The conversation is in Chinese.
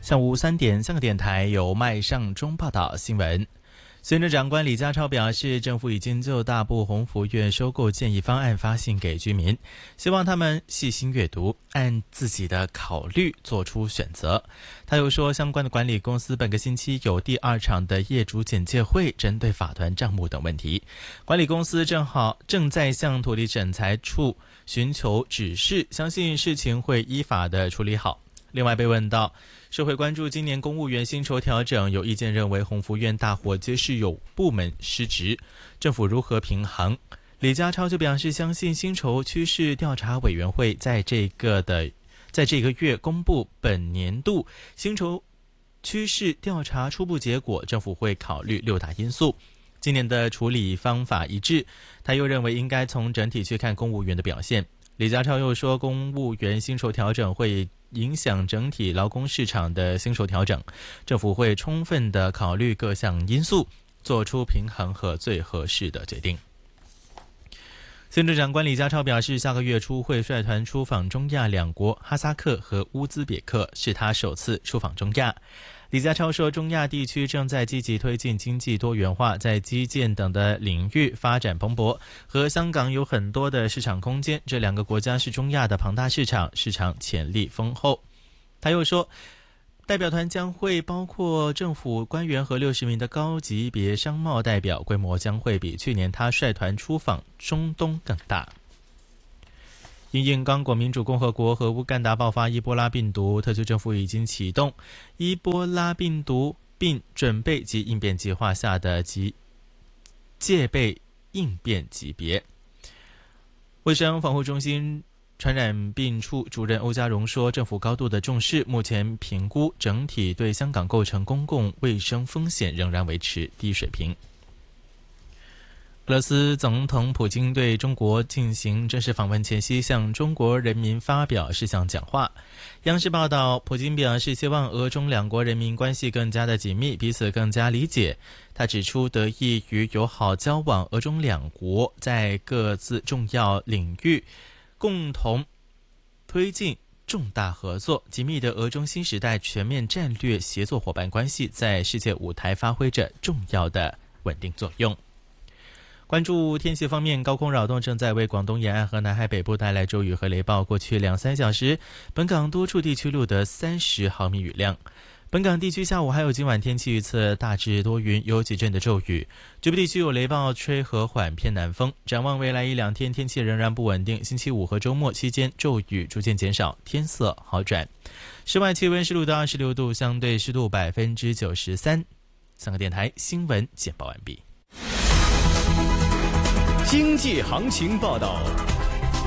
下午3点，香港电台由麦尚中报道新闻。行政长官李家超表示，政府已经就大埔鸿福苑收购建议方案发信给居民，希望他们细心阅读，按自己的考虑做出选择。他又说，相关的管理公司本个星期有第2场的业主简介会，针对法团账目等问题。管理公司正在向土地审裁处寻求指示，相信事情会依法的处理好。另外被问到社会关注今年公务员薪酬调整，有意见认为鸿福苑大伙皆是有部门失职，政府如何平衡？李家超就表示，相信薪酬趋势调查委员会在这个月公布本年度薪酬趋势调查初步结果，政府会考虑6大因素。今年的处理方法一致，他又认为应该从整体去看公务员的表现。李家超又说，公务员薪酬调整会影响整体劳工市场的薪酬调整，政府会充分的考虑各项因素，做出平衡和最合适的决定。行政长官李家超表示，下个月初会率团出访中亚2国哈萨克和乌兹别克，是他首次出访中亚。李家超说，中亚地区正在积极推进经济多元化，在基建等的领域发展蓬勃，和香港有很多的市场空间，这2个国家是中亚的庞大市场，市场潜力丰厚。他又说，代表团将会包括政府官员和60名的高级别商贸代表，规模将会比去年他率团出访中东更大。因应刚果民主共和国和乌干达爆发伊波拉病毒，特区政府已经启动伊波拉病毒病准备及应变计划下的戒备应变级别。卫生防护中心传染病处主任欧家荣说，政府高度的重视，目前评估整体对香港构成公共卫生风险仍然维持低水平。俄罗斯总统普京对中国进行正式访问前夕，向中国人民发表事项讲话。央视报道，普京表示希望俄中2国人民关系更加的紧密，彼此更加理解。他指出，得益于友好交往，俄中2国在各自重要领域共同推进重大合作，紧密的俄中新时代全面战略协作伙伴关系在世界舞台发挥着重要的稳定作用。关注天气方面，高空扰动正在为广东沿岸和南海北部带来骤雨和雷暴。过去2-3小时，本港多处地区录得30毫米雨量。本港地区下午还有今晚天气预测，大致多云，有几阵的骤雨，局部地区有雷暴，吹和缓偏南风。展望未来1-2天，天气仍然不稳定。星期5和周末期间，骤雨逐渐减少，天色好转。室外气温16到26度，相对湿度93%。香港电台新闻简报完毕。 经济行情报道。